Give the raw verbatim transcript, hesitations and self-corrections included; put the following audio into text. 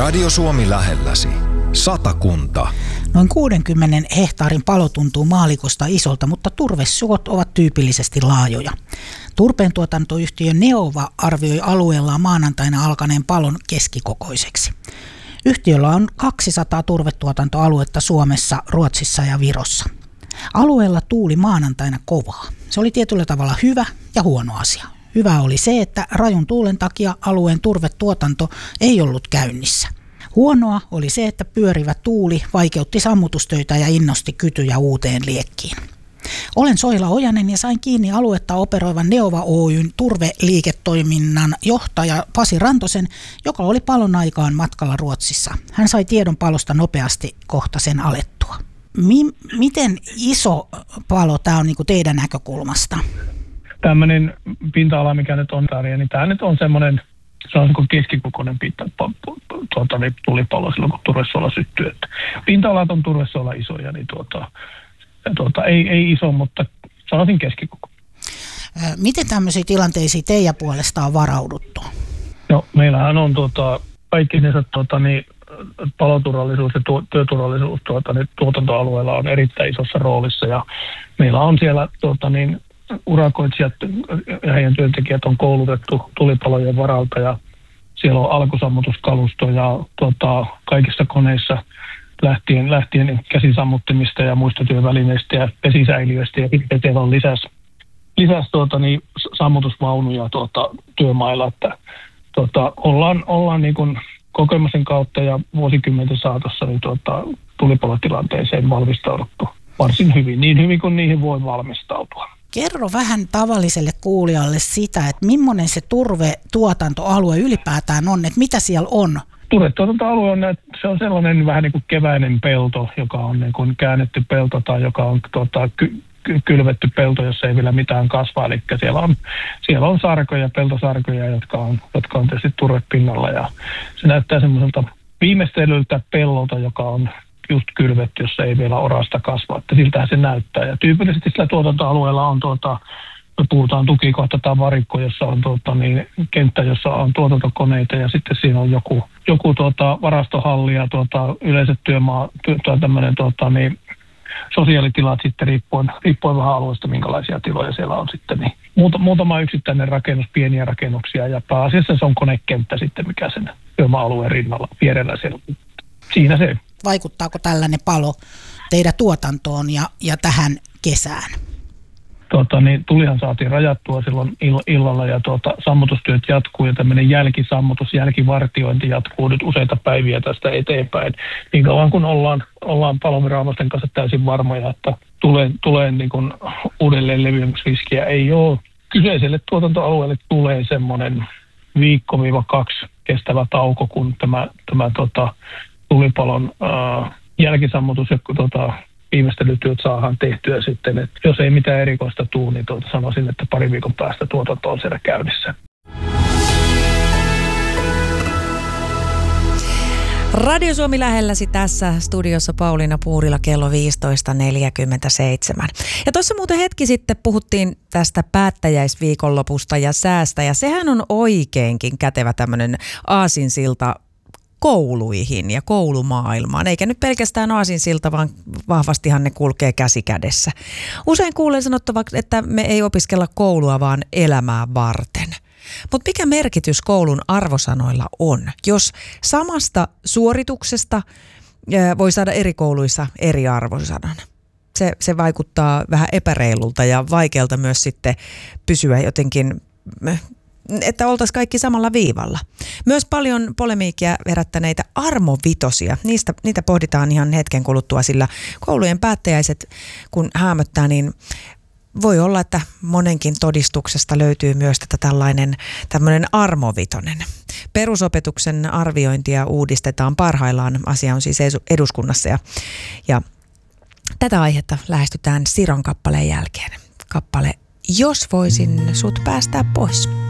Radio Suomi lähelläsi. Satakunta. Noin kuudenkymmenen hehtaarin palo tuntuu maalikosta isolta, mutta turvesuot ovat tyypillisesti laajoja. Turpeen tuotantoyhtiö Neova arvioi alueellaan maanantaina alkaneen palon keskikokoiseksi. Yhtiöllä on kaksisataa turvetuotantoaluetta Suomessa, Ruotsissa ja Virossa. Alueella tuuli maanantaina kovaa. Se oli tietyllä tavalla hyvä ja huono asia. Hyvä oli se, että rajun tuulen takia alueen turvetuotanto ei ollut käynnissä. Huonoa oli se, että pyörivä tuuli vaikeutti sammutustöitä ja innosti kytyjä uuteen liekkiin. Olen Soila Ojanen ja sain kiinni aluetta operoivan Neova Oyn turveliiketoiminnan johtaja Pasi Rantosen, joka oli palon aikaan matkalla Ruotsissa. Hän sai tiedon palosta nopeasti kohta sen alettua. Mi- miten iso palo tämä on niin kuin teidän näkökulmasta? Tämmöinen pinta-ala, mikä nyt on täällä, niin tämä nyt on semmoinen, se on niin kuin keskikokoinen pinta, tuota, niin tulipalo silloin, kun turvesuola syttyy. Että pinta-alat on turvesuola isoja, niin tuota, tuota, ei, ei iso, mutta sanoisin keskikoko. Miten tämmöisiä tilanteisiin teidän puolesta on varauduttu? No, meillähän on tuota, kaikki ne tuota, niin, paloturvallisuus ja tu- työturvallisuus tuota, niin, tuotantoalueella on erittäin isossa roolissa. Ja meillä on siellä tuota, niin, urakoitsijat ja heidän työntekijät on koulutettu tulipalojen varalta ja siellä on alkusammutuskalusto ja tuota, kaikissa koneissa lähtien, lähtien käsisammuttimista ja muista työvälineistä ja vesisäiliöistä ja sitten siellä on lisäs, lisäs tuota, niin, sammutusvaunuja tuota, työmailla, että tuota, ollaan, ollaan niin kuin kokemuksen kautta ja vuosikymmenten saatossa niin tuota, tulipalotilanteeseen valmistauduttu varsin hyvin, niin hyvin kuin niihin voi valmistautua. Kerro vähän tavalliselle kuulijalle sitä, että millainen se turvetuotantoalue ylipäätään on, että mitä siellä on? Turvetuotantoalue on, se on sellainen vähän niin kuin keväinen pelto, joka on niin kuin käännetty pelto tai joka on tuota, ky, ky, kylvetty pelto, jossa ei vielä mitään kasva. Eli siellä on, siellä on sarkoja, peltosarkoja, jotka on, jotka on tietysti turvepinnalla ja se näyttää semmoiselta viimeistelyltä pellolta, joka on just kylvetty, jossa ei vielä orasta kasva, että siltähän se näyttää. Ja tyypillisesti sillä tuotantoalueella on, tuota, me puhutaan tukikohta tai varikko, jossa on tuota, niin, kenttä, jossa on tuotantokoneita ja sitten siinä on joku, joku tuota, varastohalli ja tuota, yleiset työmaa, työ, tämmöinen tuota, niin, sosiaalitilat sitten riippuen, riippuen vähän alueesta, minkälaisia tiloja siellä on sitten. Niin, muuta, muutama yksittäinen rakennus, pieniä rakennuksia ja pääasiassa se on konekenttä sitten, mikä sen työmaa-alueen rinnalla vierellä siellä. Siinä se. Vaikuttaako tällainen palo teidän tuotantoon ja, ja tähän kesään? Tuota, niin, tulihan saatiin rajattua silloin ill- illalla ja tuota, sammutustyöt jatkuu ja tämmöinen jälkisammutus, jälkivartiointi jatkuu nyt useita päiviä tästä eteenpäin. Niin kauan kun ollaan, ollaan paloviranomaisten kanssa täysin varmoja, että tulee, tulee niin kuin uudelleen leviämisriskiä ei ole. Kyseiselle tuotantoalueelle tulee semmoinen viikko-kaksi kestävä tauko, kun tämä, tämä tota, tulipalon äh, jälkisammutus ja tuota, viimeistelytyöt saadaan tehtyä sitten. Et jos ei mitään erikoista tule, niin tuota, sanoisin, että pari viikon päästä tuotanto on siellä käynnissä. Radio Suomi lähelläsi tässä studiossa Pauliina Puurila kello viisitoista neljäkymmentäseitsemän. Ja tuossa muuten hetki sitten puhuttiin tästä päättäjäisviikonlopusta ja säästä ja sehän on oikeinkin kätevä tämmöinen aasinsilta kouluihin ja koulumaailmaan, eikä nyt pelkästään aasinsilta, vaan vahvastihan ne kulkee käsi kädessä. Usein kuulen sanottavaksi, että me ei opiskella koulua, vaan elämää varten. Mutta mikä merkitys koulun arvosanoilla on, jos samasta suorituksesta voi saada eri kouluissa eri arvosanan? Se, se vaikuttaa vähän epäreilulta ja vaikealta myös sitten pysyä jotenkin, että oltaisiin kaikki samalla viivalla. Myös paljon polemiikkia herättäneitä armovitosia, niistä, niitä pohditaan ihan hetken kuluttua, sillä koulujen päättäjäiset kun häämöttää, niin voi olla, että monenkin todistuksesta löytyy myös tätä tällainen tämmöinen armovitonen. Perusopetuksen arviointia uudistetaan parhaillaan, asia on siis eduskunnassa ja, ja tätä aihetta lähestytään Siron kappaleen jälkeen. Kappale Jos voisin sut päästää pois.